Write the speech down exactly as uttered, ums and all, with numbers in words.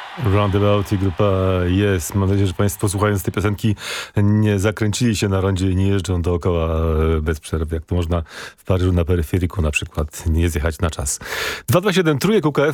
Roundabout i grupa Yes. Mam nadzieję, że państwo słuchając tej piosenki nie zakręcili się na rondzie i nie jeżdżą dookoła bez przerwy, jak to można w Paryżu na peryferyku na przykład nie zjechać na czas. dwa dwa siedem, trójek U K F.